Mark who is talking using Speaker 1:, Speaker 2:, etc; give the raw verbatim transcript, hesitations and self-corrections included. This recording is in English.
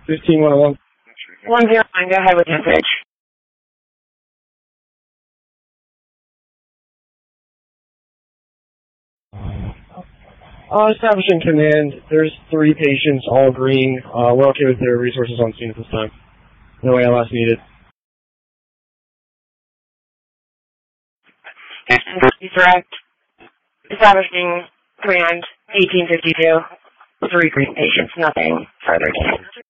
Speaker 1: fifteen one oh one.
Speaker 2: one zero nine, go ahead with message.
Speaker 1: Uh, establishing command. There's three patients, all green. Uh, we're okay with their resources on scene at this time. No A L S needed.
Speaker 2: Direct. Establishing command eighteen fifty-two. Three green patients, nothing further.